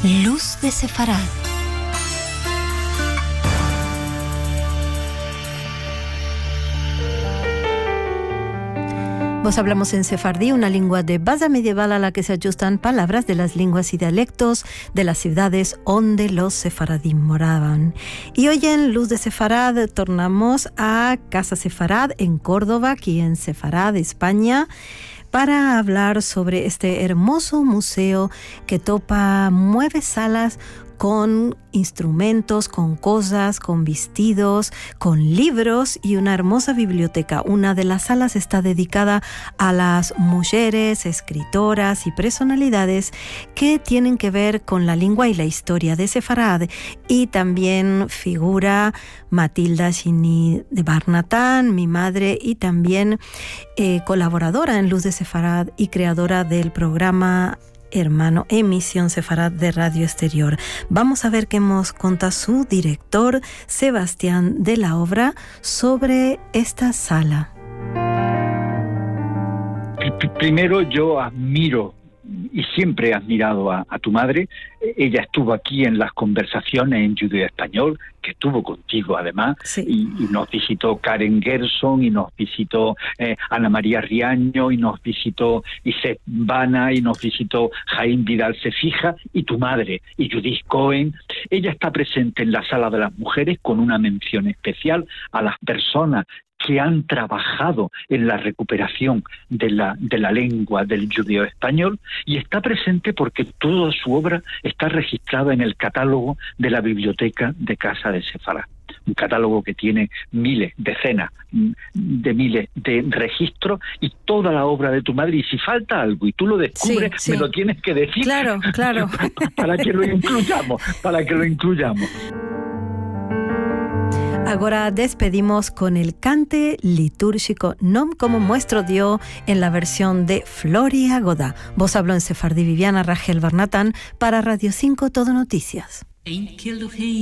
Luz de Sefarad. Vos hablamos en sefardí, una lengua de base medieval a la que se ajustan palabras de las lenguas y dialectos de las ciudades donde los sefaradim moraban. Y hoy en Luz de Sefarad tornamos a Casa Sefarad en Córdoba, aquí en Sefarad, España, para hablar sobre este hermoso museo que topa 9 salas con instrumentos, con cosas, con vestidos, con libros y una hermosa biblioteca. Una de las salas está dedicada a las mujeres, escritoras y personalidades que tienen que ver con la lengua y la historia de Sefarad. Y también figura Matilda Shini de Barnatán, mi madre, y también colaboradora en Luz de Sefarad y creadora del programa hermano Emisión Sefarad de Radio Exterior. Vamos a ver qué nos cuenta su director, Sebastián de la Obra, sobre esta sala. Primero, yo admiro y siempre he admirado a tu madre. Ella estuvo aquí en las conversaciones en judeo-español, que estuvo contigo además, sí. y nos visitó Karen Gerson, y nos visitó Ana María Riaño, y nos visitó Iseth Bana, y nos visitó Jaime Vidal Cefija, y tu madre, y Judith Cohen. Ella está presente en la Sala de las Mujeres con una mención especial a las personas que han trabajado en la recuperación de la lengua del judeo español, y está presente porque toda su obra está registrada en el catálogo de la Biblioteca de Casa de Sefarad. Un catálogo que tiene miles, decenas de miles de registros, y toda la obra de tu madre. Y si falta algo y tú lo descubres, sí. me lo tienes que decir. Claro. para que lo incluyamos. Ahora despedimos con el cante litúrgico Nom como muestro Dio en la versión de Floria Godá. Vos habló en sefardí Viviana Rachel Barnatán para Radio 5 Todo Noticias.